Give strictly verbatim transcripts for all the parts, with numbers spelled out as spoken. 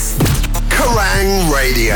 is Kerrang Radio!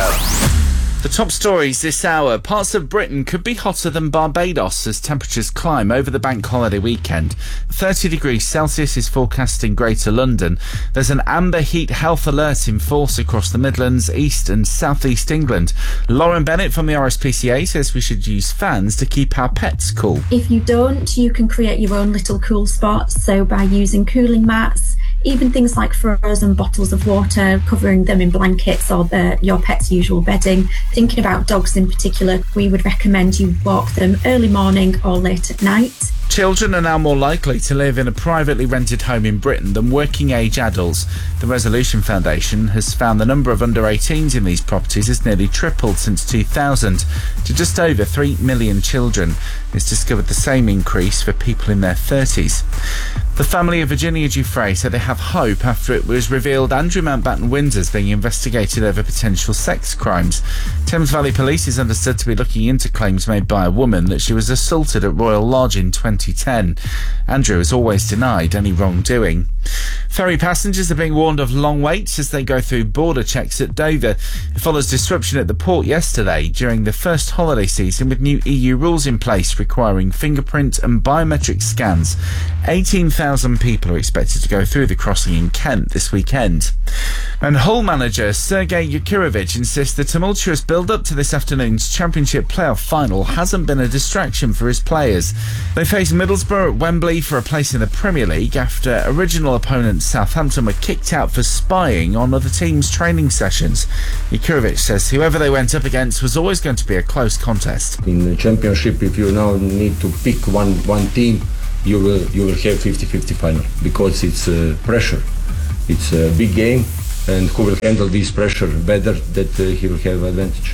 The top stories this hour. Parts of Britain could be hotter than Barbados as temperatures climb over the bank holiday weekend. thirty degrees Celsius is forecast in Greater London. There's an amber heat health alert in force across the Midlands, East and South East England. Lauren Bennett from the R S P C A says we should use fans to keep our pets cool. If you don't, you can create your own little cool spots. So by using cooling mats, even things like frozen bottles of water, covering them in blankets or the, your pet's usual bedding. Thinking about dogs in particular, we would recommend you walk them early morning or late at night. Children are now more likely to live in a privately rented home in Britain than working-age adults. The Resolution Foundation has found the number of under eighteens in these properties has nearly tripled since two thousand to just over three million children. It's discovered the same increase for people in their thirties. The family of Virginia Giuffre said they have hope after it was revealed Andrew Mountbatten Windsor is being investigated over potential sex crimes. Thames Valley Police is understood to be looking into claims made by a woman that she was assaulted at Royal Lodge in twenty ten. Andrew has always denied any wrongdoing. Ferry passengers are being warned of long waits as they go through border checks at Dover. It follows disruption at the port yesterday during the first holiday season with new E U rules in place requiring fingerprint and biometric scans. eighteen thousand people are expected to go through the crossing in Kent this weekend. And Hull manager Sergei Yukirovich insists the tumultuous build-up to this afternoon's Championship playoff final hasn't been a distraction for his players. They face Middlesbrough at Wembley for a place in the Premier League after original opponents Southampton were kicked out for spying on other teams' training sessions. Yukirovich says whoever they went up against was always going to be a close contest. In the Championship, if you now need to pick one, one team, you will you will have fifty-fifty final because it's uh, pressure. It's a big game, and who will handle this pressure better, that uh, he will have advantage.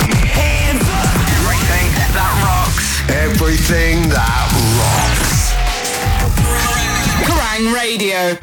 Hands up! Everything that rocks. Everything that rocks. Kerrang Radio!